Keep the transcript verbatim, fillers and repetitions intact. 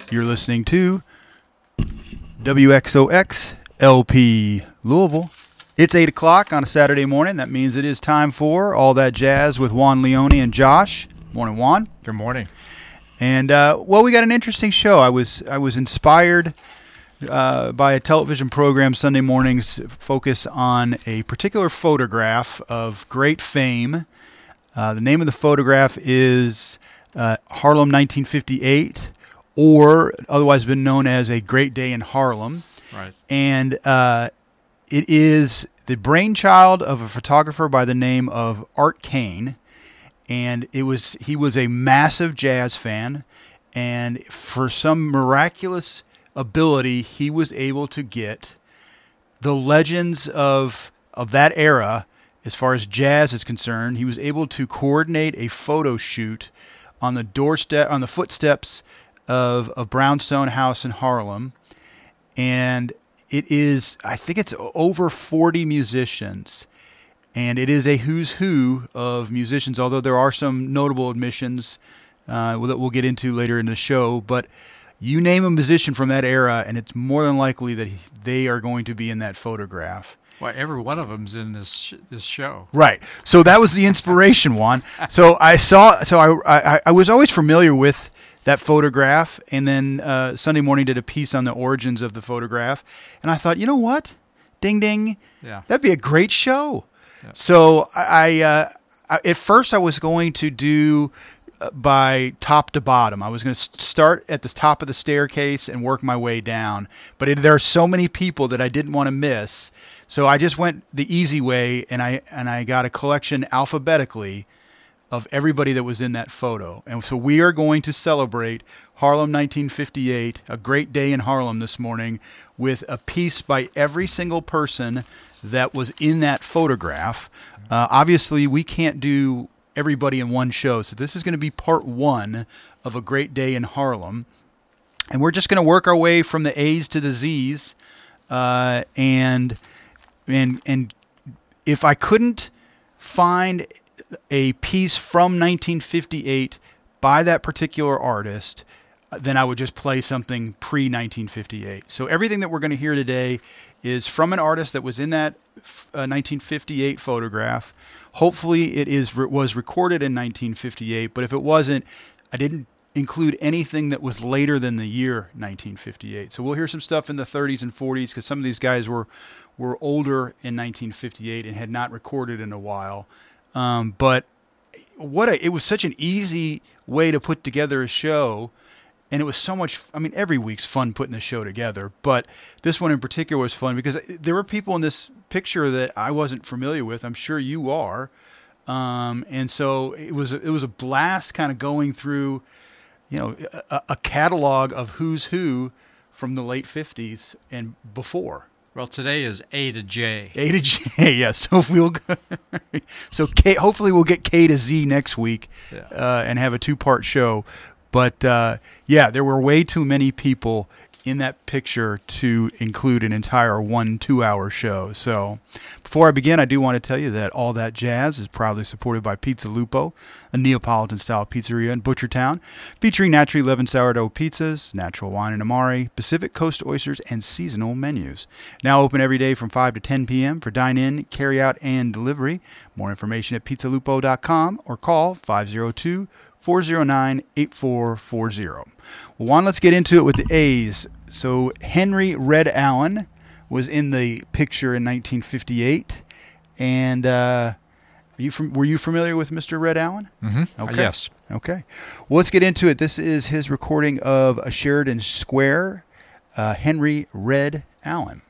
You're listening to W X O X L P Louisville. It's eight o'clock on a Saturday morning. That means it is time for All That Jazz with Juan Leone and Josh. Morning, Juan. Good morning. And, uh, well, we got an interesting show. I was I was inspired uh, by a television program Sunday mornings focus on a particular photograph of great fame. Uh, the name of the photograph is uh, Harlem nineteen fifty-eight, or otherwise been known as A Great Day in Harlem. Right. And uh, it is the brainchild of a photographer by the name of Art Kane. And it was he was a massive jazz fan, and for some miraculous ability, he was able to get the legends of of that era, as far as jazz is concerned. He was able to coordinate a photo shoot on the doorstep, on the footsteps of of Brownstone House in Harlem, and it is I think it's over forty musicians. And it is a who's who of musicians, although there are some notable admissions uh, that we'll get into later in the show. But you name a musician from that era, and it's more than likely that he, they are going to be in that photograph. Well, every one of them's in this sh- this show. Right. So that was the inspiration, Juan. So I saw. So I, I I was always familiar with that photograph, and then uh, Sunday morning did a piece on the origins of the photograph, and I thought, you know what, ding ding, yeah, that'd be a great show. Yeah. So I, uh, I, at first I was going to do uh, by top to bottom. I was going to start at the top of the staircase and work my way down. But it, there are so many people that I didn't want to miss, so I just went the easy way, and I and I got a collection alphabetically of everybody that was in that photo. And so we are going to celebrate Harlem nineteen fifty-eight, a great day in Harlem this morning, with a piece by every single person that was in that photograph. Uh, obviously, we can't do everybody in one show, so this is going to be part one of A Great Day in Harlem. And we're just going to work our way from the A's to the Z's. Uh, and and and if I couldn't find a piece from nineteen fifty-eight by that particular artist, then I would just play something pre nineteen fifty-eight. So everything that we're going to hear today is from an artist that was in that uh, nineteen fifty-eight photograph. Hopefully it is was recorded in nineteen fifty-eight, but if it wasn't, I didn't include anything that was later than the year nineteen fifty-eight. So we'll hear some stuff in the thirties and forties, because some of these guys were, were older in nineteen fifty-eight and had not recorded in a while. Um, but what a, it was such an easy way to put together a show. And it was so much, I mean, every week's fun putting the show together, but this one in particular was fun because there were people in this picture that I wasn't familiar with. I'm sure you are. Um, and so it was, it was a blast kind of going through, you know, a, a catalog of who's who from the late fifties and before. Well, today is A to J. A to J, yeah. So we'll go, so K, hopefully we'll get K to Z next week, yeah. uh, and have a two-part show. But, uh, yeah, there were way too many people in that picture to include an entire one two-hour show. So before I begin, I do want to tell you that All That Jazz is proudly supported by Pizza Lupo, a Neapolitan-style pizzeria in Butchertown, featuring naturally leavened sourdough pizzas, natural wine and amari, Pacific Coast oysters, and seasonal menus. Now open every day from five to ten p.m. for dine-in, carry-out, and delivery. More information at pizza lupo dot com or call five oh two, four oh nine, eight four four oh. Well, Juan, let's get into it with the A's. So Henry Red Allen was in the picture in nineteen fifty-eight, and uh, are you from, were you familiar with Mister Red Allen? Mm-hmm. Okay. Uh, yes. Okay. Well, let's get into it. This is his recording of a Sheridan Square, uh, Henry Red Allen.